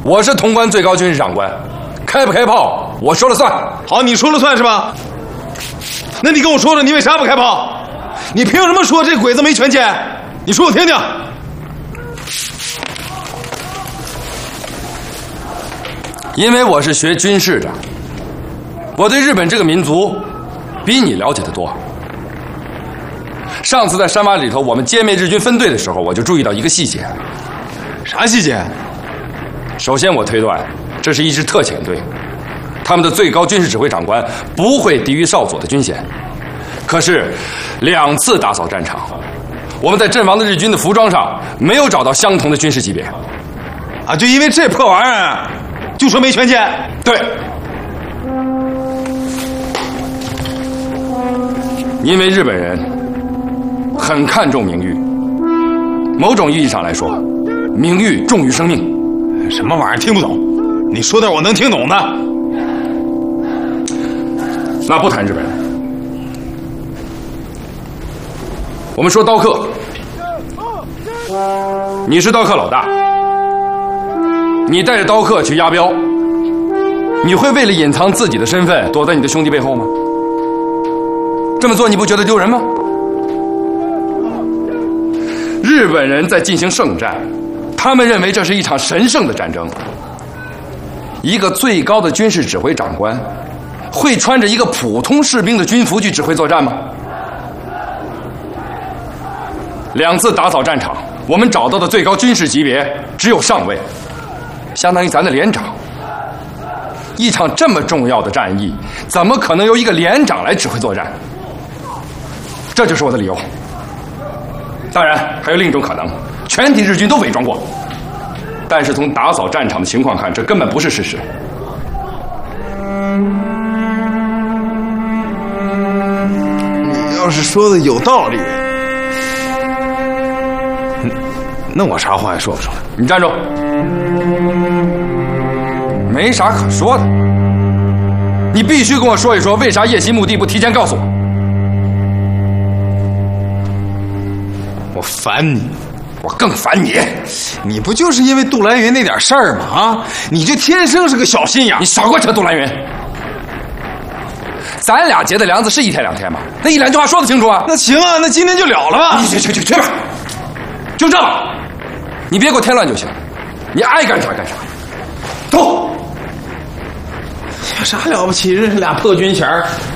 我是潼关最高军事长官，开不开炮我说了算。 好，你说了算是吧？那你跟我说说，你为啥不开炮？你凭什么说这鬼子没权限？你说我听听。 因为我是学军事的，我对日本这个民族比你了解得多。上次在山洼里头，我们歼灭日军分队的时候，我就注意到一个细节。 啥细节？ 首先，我推断这是一支特遣队，他们的最高军事指挥长官不会低于少佐的军衔。可是2次打扫战场，我们在阵亡的日军的服装上没有找到相同的军事级别。 啊，就因为这破玩意儿，就说没权限？ 对。因为日本人很看重名誉，某种意义上来说，名誉重于生命。 什么玩意儿？听不懂？你说点我能听懂的。 那不谈日本人，我们说刀客。你是刀客老大，你带着刀客去押镖，你会为了隐藏自己的身份躲在你的兄弟背后吗？这么做你不觉得丢人吗？日本人在进行圣战，他们认为这是一场神圣的战争。一个最高的军事指挥长官会穿着一个普通士兵的军服去指挥作战吗？2次打扫战场，我们找到的最高军事级别只有上尉，相当于咱的连长。一场这么重要的战役，怎么可能由一个连长来指挥作战？这就是我的理由。当然，还有另一种可能，全体日军都伪装过。但是从打扫战场的情况看，这根本不是事实。 你要是说的有道理，那我啥话也说不出来。 你站住！没啥可说的，你必须跟我说一说，为啥夜袭墓地不提前告诉我？ 我烦你。 我更烦你！ 你不就是因为杜兰云那点事儿吗？啊，你就天生是个小心眼。 你少给我扯杜兰云！咱俩结的梁子是1天2天吗？那1-2句话说得清楚啊！ 那行啊，那今天就了了吧？ 你去吧，就这吧，你别给我添乱就行，你爱干啥干啥。走。 有啥了不起？这是俩破军衔儿。